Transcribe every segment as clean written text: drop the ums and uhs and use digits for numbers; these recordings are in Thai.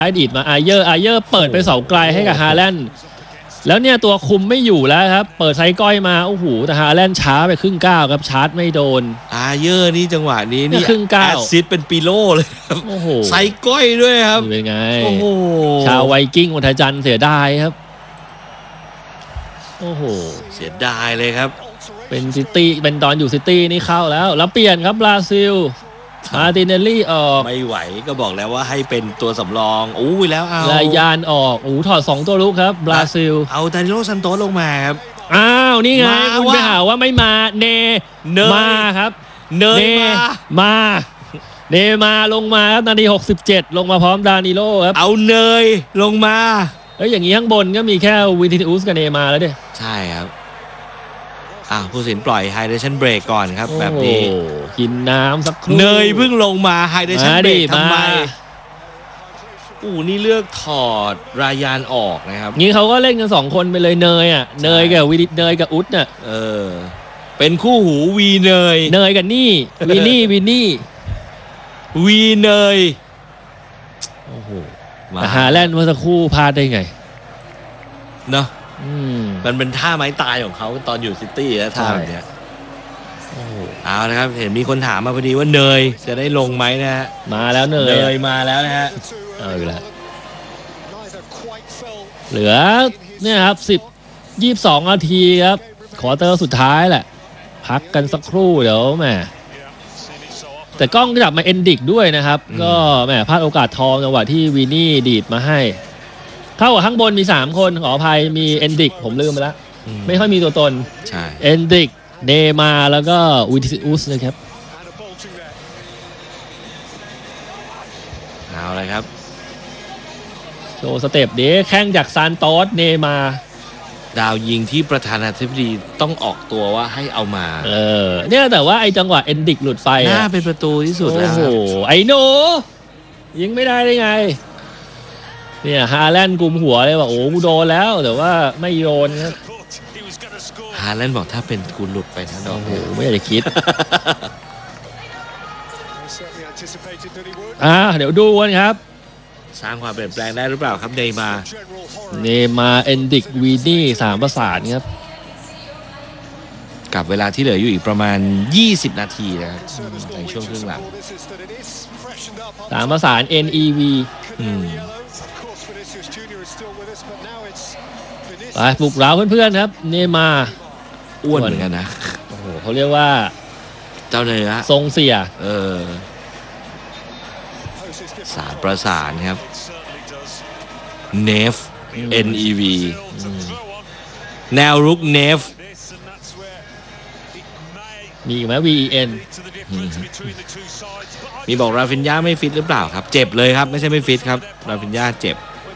ดีดมาอาเยอร์เปิดไปเสาไกลให้กับฮาแลนด์แล้วเนี่ยตัวคุมไม่อยู่แล้วครับเปิดไซก้อยมาโอ้โหแต่ฮาแลนด์ช้าไปครึ่งก้าวครับชาร์จไม่โดนอาเยอร์นี่จังหวะนี้นี่ครึ่งก้าวแอสซิสเป็นปีโล่เลยครับโอ้โหไซก้อยด้วยครับเป็นไงโอ้โหชาวไวกิ้งวัฒจันทร์เสียดายครับโอ้โหเสียดายเลยครับเป็นซิตี้เป็นตอนอยู่ซิตี้นี่เข้าแล้วเปลี่ยนครับบราซิลมาร์ติเนลลี่ออกไม่ไหวก็บอกแล้วว่าให้เป็นตัวสำรองอู้ยแล้วเอาลายานออกถอด2ตัวลุกครับบราซิลเอาดานิโลซันโตสลงมาครับอ้าวนี่ไงคุณไปหาว่าไม่มาเนมาครับเนมาลงมาครับนาที67ลงมาพร้อมดานิโลครับเอาเนยลงมาอย่างนี้ข้างบนก็มีแค่วินิอุสกับเนมาแล้วดิใช่ครับผู้สินปล่อยไฮเดรชั่นเบรกก่อนครับแบบนี้กินน้ำสักครู่เนยเพิ่งลงมาไฮเดรชั่นเบรกทำไมนี่เลือกถอดรายานออกนะครับงี้เขาก็เล่นกัน2คนไปเลยเนยกับเนยกับอุสเนี่ยเป็นคู่หูวีเนยกับนี่วินนี่วีเนยโอ้โหหาแลนด์เมื่อสักครู่พลาดได้ไงเนาะมันเป็นท่าไม้ตายของเขาตอนอยู่ซิตี้แล้วท่าแบบนี้เอาละครับเห็นมีคนถามมาพอดีว่าเนยจะได้ลงไหมนะฮะมาแล้วเนยมาแล้วนะฮะเอาอีกแล้วเหลือเนี่ยครับ22 นาทีครับควอเตอร์สุดท้ายแหละพักกันสักครู่เดี๋ยวแหมแต่กล้องจับมาเอนดิกด้วยนะครับก็แหมพลาดโอกาสทองจังหวะที่วีนี่ดีดมาให้เข้ากับข้างบนมี3คนขออภัยมีเอนดิกผมลืมไปแล้วไม่ค่อยมีตัวตนใช่เอนดิกเนมาแล้วก็วินิอุสนะครับเอาเลยครับโชว์สเต็ปเด็กแข้งจากซานโตสเนมาดาวยิงที่ประธานาธิบดีต้องออกตัวว่าให้เอามาเนี่ยแต่ว่าไอจังหวะเอนดิกหลุดไฟน่าเป็นประตูที่สุดแล้วโอ้โหไอโนยิงไม่ได้ได้ไงเนี่ยฮาแลนด์กุมหัวเลยว่าโอ้กูโดนแล้วแต่ว่าไม่โยนครับฮาแลนด์บอกถ้าเป็นกูหลุดไปทั้งดอกโอ้โหไม่อยากจะคิดเดี๋ยวดูกันครับสร้างความเปลี่ยนแปลงได้หรือเปล่าครับเนมาเอนดิกวีนี่3ประสานครับกับเวลาที่เหลืออยู่อีกประมาณ20 นาทีนะครับในช่วงครึ่งหลัง 3ประสาน NEV ไปปลุกเร้าเพื่อนๆครับเนมาอ้วนเหมือนกันนะโอ้โหเขาเรียกว่าเจ้าเนื้อทรงเสีย 3ประสานครับเนฟ NEV แนวรุกเนฟมีไหม VEN มีบอกราฟินญาไม่ฟิตหรือเปล่าครับเจ็บเลยครับไม่ใช่ไม่ฟิตครับราฟินญาเจ็บ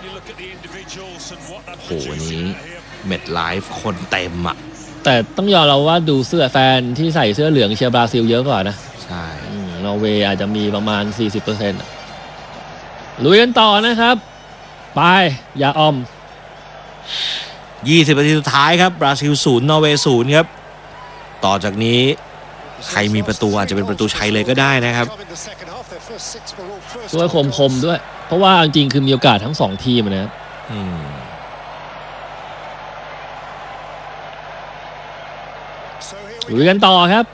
โหนี้เมดไลฟ์คนเต็มแต่ต้องยอมเราว่าดูเสื้อแฟนที่ใส่เสื้อเหลืองเชียร์บราซิลเยอะกว่านะใช่นอร์เวย์อาจจะมีประมาณ 40%ลุยกันต่อนะครับไปอย่าอม 20 นาทีสุดท้ายครับบราซิล0นอร์เวย์0ครับต่อจากนี้ใครมีประตูอาจจะเป็นประตูชัยเลยก็ได้นะครับช่วยคมด้วยเพราะว่าจริงๆคือมีโอกาสทั้ง2ทีมนะครับลุยกันต่อครับ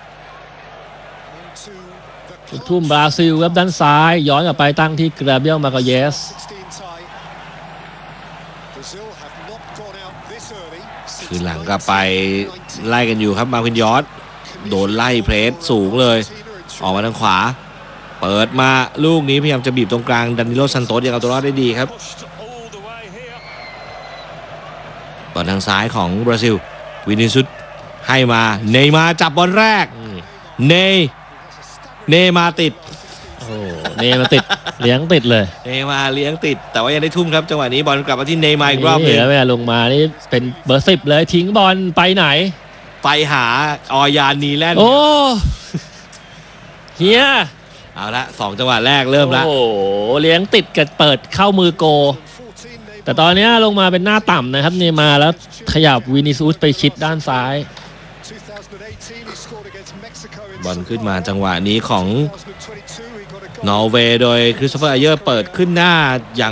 ทุ่มบราซิลครับด้านซ้ายย้อนกลับไปตั้งที่กราเบียลมาโกเยสคือหลังกลับไปไล่กันอยู่ครับมาร์คินยอสโดนไล่เพรสสูงเลยออกมาทางขวาเปิดมาลูกนี้พยายามจะบีบตรงกลางดานิโลซันโตสยังเอาตัวรอดได้ดีครับบอลทางซ้ายของบราซิลวินิซุสให้มาเนย์มาจับบอลแรกเนย์มาติดเนย์มาติดเลี้ยงติดเลยเนย์มาเลี้ยงติดแต่ว่ายังได้ทุ่มครับจังหวะนี้บอลกลับมาที่เนย์มาอีกรอบนึงลงมานี่เป็นเบอร์10เลยทิ้งบอลไปไหนไปหาออยานีแลนด์เฮียเอาละ2จังหวะแรกเริ่มละเลี้ยงติดกับเปิดเข้ามือโกแต่ตอนนี้ลงมาเป็นหน้าต่ำนะครับเนย์มาแล้วขยับวินิซูสไปชิดด้านซ้ายบอลขึ้นมาจังหวะนี้ของนอร์เวย์โดยคริสโตเฟอร์ อาเยอร์เปิดขึ้นหน้าอย่าง